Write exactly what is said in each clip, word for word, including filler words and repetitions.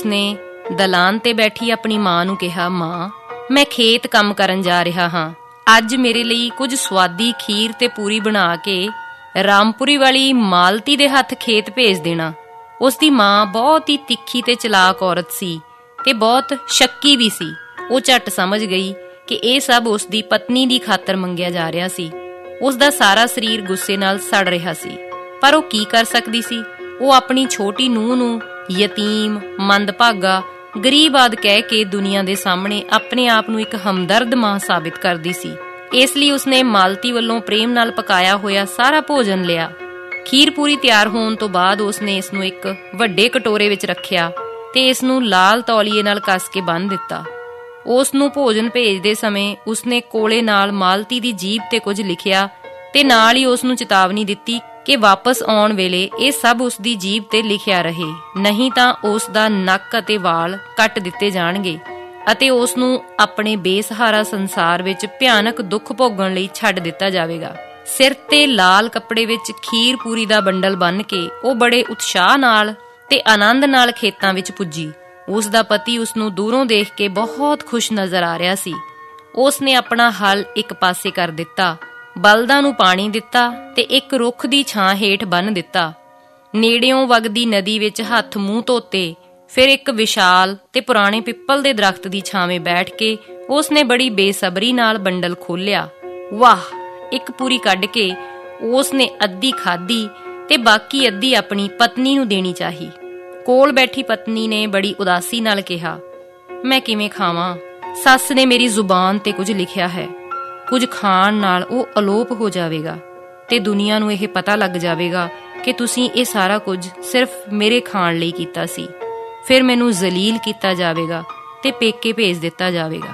ਉਸਨੇ ਦਲਾਨ ਤੇ ਬੈਠੀ ਆਪਣੀ ਮਾਂ ਨੂੰ ਕਿਹਾ, ਮਾਂ, ਮੈਂ ਖੇਤ ਕੰਮ ਕਰਨ ਜਾ ਰਿਹਾ ਹਾਂ। ਅੱਜ ਮੇਰੇ ਲਈ ਕੁਝ ਸਵਾਦੀ ਖੀਰ ਤੇ ਪੂਰੀ ਬਣਾ ਕੇ ਰਾਮਪੁਰੀ ਵਾਲੀ ਮਾਲਤੀ ਦੇ ਹੱਥ ਖੇਤ ਭੇਜ ਦੇਣਾ। ਉਸ ਦੀ ਮਾਂ ਬਹੁਤ ਹੀ ਤਿੱਖੀ ਤੇ ਚਲਾਕ ਔਰਤ ਸੀ ਤੇ ਬਹੁਤ ਸ਼ੱਕੀ ਵੀ ਸੀ। ਉਹ ਝੱਟ ਸਮਝ ਗਈ ਕਿ ਇਹ ਸਭ ਉਸ ਦੀ ਪਤਨੀ ਦੀ ਖਾਤਰ ਮੰਗਿਆ ਜਾ ਰਿਹਾ ਸੀ। ਉਸ ਦਾ ਸਾਰਾ ਸਰੀਰ ਗੁੱਸੇ ਨਾਲ ਸੜ ਰਿਹਾ ਸੀ, ਪਰ ਉਹ ਕੀ ਕਰ ਸਕਦੀ ਸੀ। ਉਹ ਆਪਣੀ ਛੋਟੀ ਨੂੰਹ ਨੂੰ ਯਤੀਮ, ਮੰਦਭਾਗਾ, ਗਰੀਬ ਆਦਿ ਕਹਿ ਕੇ ਦੁਨੀਆ ਦੇ ਸਾਹਮਣੇ ਆਪਣੇ ਆਪ ਨੂੰ ਇੱਕ ਹਮਦਰਦ ਮਾਂ ਸਾਬਿਤ ਕਰਦੀ ਸੀ। ਇਸ ਲਈ ਉਸਨੇ ਮਾਲਤੀ ਵੱਲੋਂ ਪ੍ਰੇਮ ਨਾਲ ਪਕਾਇਆ ਹੋਇਆ ਸਾਰਾ ਭੋਜਨ ਲਿਆ। ਖੀਰ ਪੂਰੀ ਤਿਆਰ ਹੋਣ ਤੋਂ ਬਾਅਦ ਉਸਨੇ ਇਸ ਨੂੰ ਇੱਕ ਵੱਡੇ ਕਟੋਰੇ ਵਿੱਚ ਰੱਖਿਆ ਤੇ ਇਸ ਨੂੰ ਲਾਲ ਤੌਲੀਏ ਨਾਲ ਕੱਸ ਕੇ ਬੰਨ੍ਹ ਦਿੱਤਾ। ਉਸ ਨੂੰ ਭੋਜਨ ਭੇਜਦੇ ਸਮੇਂ ਉਸਨੇ ਕੋਲੇ ਨਾਲ ਮਾਲਤੀ ਦੀ ਜੀਭ ਤੇ ਕੁਝ ਲਿਖਿਆ ਤੇ ਨਾਲ ਹੀ ਉਸ ਨੂੰ ਚੇਤਾਵਨੀ ਦਿੱਤੀ ਕਿ ਵਾਪਸ ਆਉਣ ਵੇਲੇ ਇਹ ਸਭ ਉਸ ਦੀ ਜੀਭ ਤੇ ਲਿਖਿਆ ਰਹੇ, ਨਹੀਂ ਤਾਂ ਉਸ ਦਾ ਨੱਕ ਅਤੇ ਵਾਲ ਕੱਟ ਦਿੱਤੇ ਜਾਣਗੇ ਅਤੇ ਉਸ ਨੂੰ ਆਪਣੇ ਬੇਸਹਾਰਾ ਸੰਸਾਰ ਵਿੱਚ ਭਿਆਨਕ ਦੁੱਖ ਭੋਗਣ ਲਈ ਛੱਡ ਦਿੱਤਾ ਜਾਵੇਗਾ। ਸਿਰ ਤੇ ਲਾਲ ਕੱਪੜੇ ਵਿੱਚ ਖੀਰ ਪੂਰੀ ਦਾ ਬੰਡਲ ਬੰਨ੍ਹ ਕੇ ਉਹ ਬੜੇ ਉਤਸ਼ਾਹ ਨਾਲ ਤੇ ਆਨੰਦ ਨਾਲ ਖੇਤਾਂ ਵਿੱਚ ਪੁੱਜੀ। ਉਸ ਦਾ ਪਤੀ ਉਸ ਨੂੰ ਦੂਰੋਂ ਦੇਖ ਕੇ ਬਹੁਤ ਖੁਸ਼ ਨਜ਼ਰ ਆ ਰਿਹਾ ਸੀ। ਉਸ ਨੇ ਆਪਣਾ ਹਲ ਇੱਕ ਪਾਸੇ ਕਰ ਦਿੱਤਾ, ਬਲਦਾਂ ਨੂੰ ਪਾਣੀ ਦਿੱਤਾ ਤੇ ਇੱਕ ਰੁੱਖ ਦੀ ਛਾਂ ਹੇਠ ਬੰਨ੍ਹ ਦਿੱਤਾ। ਨੇੜਿਓਂ ਵਗਦੀ ਨਦੀ ਵਿੱਚ ਹੱਥ ਮੂੰਹ ਧੋਤੇ। ਫਿਰ ਇੱਕ ਵਿਸ਼ਾਲ ਤੇ ਪੁਰਾਣੇ ਪਿੱਪਲ ਦੇ ਦਰਖਤ ਦੀ ਛਾਵੇਂ ਬੈਠ ਕੇ ਉਸ ਨੇ ਬੜੀ ਬੇਸਬਰੀ ਨਾਲ ਬੰਡਲ ਖੋਲ੍ਹਿਆ। ਵਾਹ! ਇੱਕ ਪੂਰੀ ਕੱਢ ਕੇ ਉਸ ਨੇ ਅੱਧੀ ਖਾਧੀ ਤੇ ਬਾਕੀ ਅੱਧੀ ਆਪਣੀ ਪਤਨੀ ਨੂੰ ਦੇਣੀ ਚਾਹੀ। ਕੋਲ ਬੈਠੀ ਪਤਨੀ ਨੇ ਬੜੀ ਉਦਾਸੀ ਨਾਲ ਕਿਹਾ, ਮੈਂ ਕਿਵੇਂ ਖਾਵਾਂ? ਸੱਸ ਨੇ ਮੇਰੀ ਜ਼ੁਬਾਨ ਤੇ ਕੁਝ ਲਿਖਿਆ ਹੈ। ਕੁਝ ਖਾਣ ਨਾਲ ਉਹ ਅਲੋਪ ਹੋ ਜਾਵੇਗਾ ਤੇ ਦੁਨੀਆ ਨੂੰ ਇਹ ਪਤਾ ਲੱਗ ਜਾਵੇਗਾ ਕਿ ਤੁਸੀਂ ਇਹ ਸਾਰਾ ਕੁਝ ਸਿਰਫ ਮੇਰੇ ਖਾਣ ਲਈ ਕੀਤਾ ਸੀ। ਫਿਰ ਮੈਨੂੰ ਜ਼ਲੀਲ ਕੀਤਾ ਜਾਵੇਗਾ ਤੇ ਪੇਕੇ ਭੇਜ ਦਿੱਤਾ ਜਾਵੇਗਾ।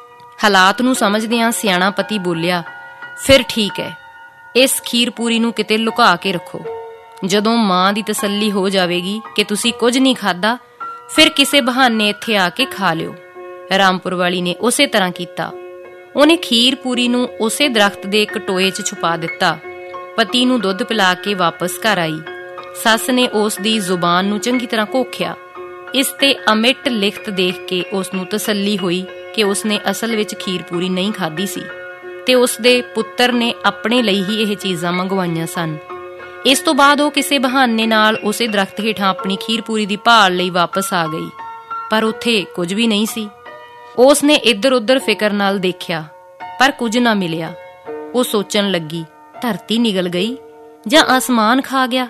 ਹਾਲਾਤ ਨੂੰ ਸਮਝਦਿਆਂ ਸਿਆਣਾ ਪਤੀ ਬੋਲਿਆ, ਫਿਰ ਠੀਕ ਹੈ, ਇਸ ਖੀਰ ਪੂਰੀ ਨੂੰ ਕਿਤੇ ਲੁਕਾ ਕੇ ਰੱਖੋ। ਜਦੋਂ ਮਾਂ ਦੀ ਤਸੱਲੀ ਹੋ ਜਾਵੇਗੀ ਕਿ ਤੁਸੀਂ ਕੁਝ ਨਹੀਂ ਖਾਧਾ, ਫਿਰ ਕਿਸੇ ਬਹਾਨੇ ਇੱਥੇ ਆ ਕੇ ਖਾ ਲਿਓ। ਰਾਮਪੁਰ ਵਾਲੀ ਨੇ ਉਸੇ ਤਰ੍ਹਾਂ ਕੀਤਾ। ਉਹਨੇ ਖੀਰ ਪੂਰੀ ਨੂੰ ਉਸੇ ਦਰਖਤ ਦੇ ਇੱਕ ਟੋਏ 'ਚ ਛੁਪਾ ਦਿੱਤਾ। ਪਤੀ ਨੂੰ ਦੁੱਧ ਪਿਲਾ ਕੇ ਵਾਪਸ ਘਰ ਆਈ। ਸੱਸ ਨੇ ਉਸ ਦੀ ਜ਼ੁਬਾਨ ਨੂੰ ਚੰਗੀ ਤਰ੍ਹਾਂ ਘੋਖਿਆ। ਇਸ ਤੇ ਅਮਿੱਟ ਲਿਖਤ ਦੇਖ ਕੇ ਉਸ ਨੂੰ ਤਸੱਲੀ ਹੋਈ ਕਿ ਉਸਨੇ ਅਸਲ ਵਿੱਚ ਖੀਰ ਪੂਰੀ ਨਹੀਂ ਖਾਧੀ ਸੀ ਤੇ ਉਸ ਦੇ ਪੁੱਤਰ ਨੇ ਆਪਣੇ ਲਈ ਹੀ ਇਹ ਚੀਜ਼ਾਂ ਮੰਗਵਾਈਆਂ ਸਨ। ਇਸ ਤੋਂ ਬਾਅਦ ਉਹ ਕਿਸੇ ਬਹਾਨੇ ਨਾਲ ਉਸੇ ਦਰਖਤ ਹੇਠਾਂ ਆਪਣੀ ਖੀਰ ਪੂਰੀ ਦੀ ਭਾਲ ਲਈ ਵਾਪਸ ਆ ਗਈ, ਪਰ ਉੱਥੇ ਕੁਝ ਵੀ ਨਹੀਂ ਸੀ। ਉਸ ਨੇ ਇੱਧਰ ਉੱਧਰ ਫਿਕਰ ਨਾਲ ਦੇਖਿਆ, ਪਰ ਕੁਝ ਨਾ ਮਿਲਿਆ। ਉਹ ਸੋਚਣ ਲੱਗੀ, ਧਰਤੀ ਨਿਗਲ ਗਈ ਜਾਂ ਆਸਮਾਨ ਖਾ ਗਿਆ।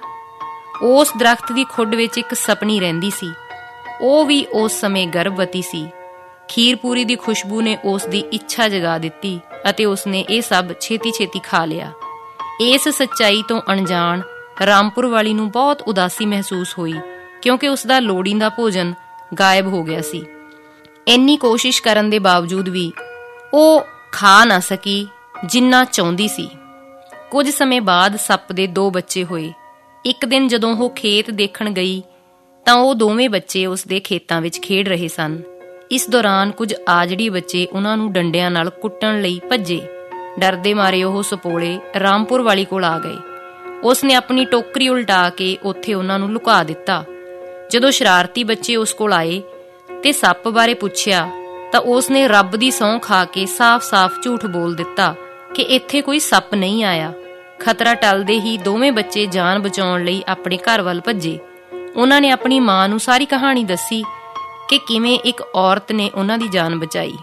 ਉਸ ਦਰਖਤ ਦੀ ਖੁੱਡ ਵਿੱਚ ਇੱਕ ਸਪਣੀ ਰਹਿੰਦੀ ਸੀ। ਉਹ ਵੀ ਉਸ ਸਮੇਂ ਗਰਭਵਤੀ ਸੀ। ਖੀਰ ਪੂਰੀ ਦੀ ਖੁਸ਼ਬੂ ਨੇ ਉਸ ਦੀ ਇੱਛਾ ਜਗਾ ਦਿੱਤੀ ਅਤੇ ਉਸਨੇ ਇਹ ਸਭ ਛੇਤੀ ਛੇਤੀ ਖਾ ਲਿਆ। ਇਸ ਸੱਚਾਈ ਤੋਂ ਅਣਜਾਣ ਰਾਮਪੁਰ ਵਾਲੀ ਨੂੰ ਬਹੁਤ ਉਦਾਸੀ ਮਹਿਸੂਸ ਹੋਈ, ਕਿਉਂਕਿ ਉਸ ਦਾ ਲੋੜੀਂਦਾ ਭੋਜਨ ਗਾਇਬ ਹੋ ਗਿਆ ਸੀ। ਇੰਨੀ ਕੋਸ਼ਿਸ਼ ਕਰਨ ਦੇ ਬਾਵਜੂਦ ਵੀ ਉਹ ਖਾ ਨਾ ਸਕੀ ਜਿੰਨਾ ਚਾਹੁੰਦੀ ਸੀ। ਕੁਝ ਸਮੇਂ ਬਾਅਦ ਸੱਪ ਦੇ ਦੋ ਬੱਚੇ ਹੋਏ। ਇੱਕ ਦਿਨ ਜਦੋਂ ਉਹ ਖੇਤ ਦੇਖਣ ਗਈ ਤਾਂ ਉਹ ਦੋਵੇਂ ਬੱਚੇ ਉਸ ਦੇ ਖੇਤਾਂ ਵਿੱਚ ਖੇਡ ਰਹੇ ਸਨ। ਇਸ ਦੌਰਾਨ ਕੁਝ ਆਜੜੀ ਬੱਚੇ ਉਹਨਾਂ ਨੂੰ ਡੰਡਿਆਂ ਨਾਲ ਕੁੱਟਣ ਲਈ ਭੱਜੇ। ਡਰਦੇ ਮਾਰੇ ਉਹ ਸਪੋਲੇ ਰਾਮਪੁਰ ਵਾਲੀ ਕੋਲ ਆ ਗਏ। ਉਸ ਨੇ ਆਪਣੀ ਟੋਕਰੀ ਉਲਟਾ ਕੇ ਉੱਥੇ ਉਹਨਾਂ ਨੂੰ ਲੁਕਾ ਦਿੱਤਾ। ਜਦੋਂ ਸ਼ਰਾਰਤੀ ਬੱਚੇ ਉਸ ਕੋਲ ਆਏ ਤੇ ਸੱਪ ਬਾਰੇ ਪੁੱਛਿਆ ਤਾਂ ਉਸ ਨੇ ਰੱਬ ਦੀ ਸਹੁੰ ਖਾ ਕੇ ਸਾਫ਼-ਸਾਫ਼ ਝੂਠ ਬੋਲ ਦਿੱਤਾ ਕਿ ਇੱਥੇ ਕੋਈ ਸੱਪ ਨਹੀਂ ਆਇਆ। ਖਤਰਾ ਟਲਦੇ ਹੀ ਦੋਵੇਂ ਬੱਚੇ ਜਾਨ ਬਚਾਉਣ ਲਈ ਆਪਣੇ ਘਰ ਵੱਲ ਭੱਜੇ। ਉਹਨਾਂ ਨੇ ਆਪਣੀ ਮਾਂ ਨੂੰ ਸਾਰੀ ਕਹਾਣੀ ਦੱਸੀ ਕਿ ਕਿਵੇਂ ਇੱਕ ਔਰਤ ਨੇ ਉਹਨਾਂ ਦੀ ਜਾਨ ਬਚਾਈ।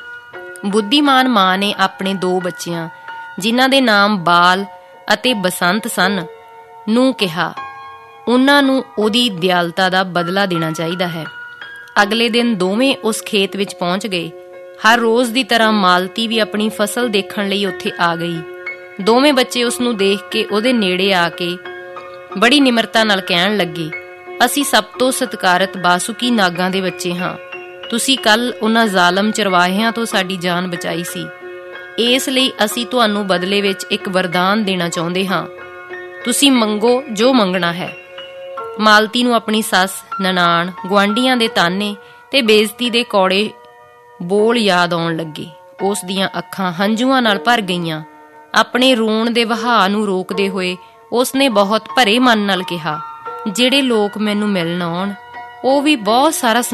ਬੁੱਧੀਮਾਨ ਮਾਂ ਨੇ ਆਪਣੇ ਦੋ ਬੱਚਿਆਂ, ਜਿਨ੍ਹਾਂ ਦੇ ਨਾਮ ਬਾਲ ਅਤੇ ਬਸੰਤ ਸਨ, ਨੂੰ ਕਿਹਾ ਉਹਨਾਂ ਨੂੰ ਉਹਦੀ ਦਿਆਲਤਾ ਦਾ ਬਦਲਾ ਦੇਣਾ ਚਾਹੀਦਾ ਹੈ। ਅਗਲੇ ਦਿਨ ਦੋਵੇਂ ਉਸ ਖੇਤ ਵਿੱਚ ਪਹੁੰਚ ਗਏ। ਹਰ ਰੋਜ਼ ਦੀ ਤਰ੍ਹਾਂ ਮਾਲਤੀ ਵੀ ਆਪਣੀ ਫਸਲ ਦੇਖਣ ਲਈ ਉੱਥੇ ਆ ਗਈ। ਦੋਵੇਂ ਬੱਚੇ ਉਸ ਨੂੰ ਦੇਖ ਕੇ ਉਹਦੇ ਨੇੜੇ ਆ ਕੇ ਬੜੀ ਨਿਮਰਤਾ ਨਾਲ ਕਹਿਣ ਲੱਗੇ, ਅਸੀਂ ਸਭ ਤੋਂ ਸਤਿਕਾਰਤ ਬਾਸੁਕੀ ਨਾਗਾਂ ਦੇ ਬੱਚੇ ਹਾਂ। ਤੁਸੀਂ ਕੱਲ ਉਹਨਾਂ ਜ਼ਾਲਮ ਚਰਵਾਹਿਆਂ ਤੋਂ ਸਾਡੀ ਜਾਨ ਬਚਾਈ ਸੀ। ਇਸ ਲਈ ਅਸੀਂ ਤੁਹਾਨੂੰ ਬਦਲੇ ਵਿੱਚ ਇੱਕ ਵਰਦਾਨ ਦੇਣਾ ਚਾਹੁੰਦੇ ਹਾਂ। ਤੁਸੀਂ ਮੰਗੋ ਜੋ ਮੰਗਣਾ ਹੈ। ਮਾਲਤੀ ਨੂੰ ਆਪਣੀ ਸੱਸ, ਨਨਾਣ, ਗੁਆਂਢੀਆਂ ਦੇ ਤਾਨੇ ਤੇ ਬੇਇੱਜ਼ਤੀ ਦੇ ਕੌੜੇ ਬੋਲ ਯਾਦ ਆਉਣ ਲੱਗੇ। ਉਸ ਦੀਆਂ ਅੱਖਾਂ ਹੰਝੂਆਂ ਨਾਲ ਭਰ ਗਈਆਂ। ਆਪਣੇ ਰੋਣ ਦੇ ਵਹਾਅ ਨੂੰ ਰੋਕਦੇ ਹੋਏ ਉਸ ਨੇ ਬਹੁਤ ਭਰੇ ਮਨ ਨਾਲ ਕਿਹਾ, ਜਿਹੜੇ ਲੋਕ ਮੈਨੂੰ ਮਿਲਣ ਆਉਣ ਉਹ ਵੀ ਬਹੁਤ ਸਾਰਾ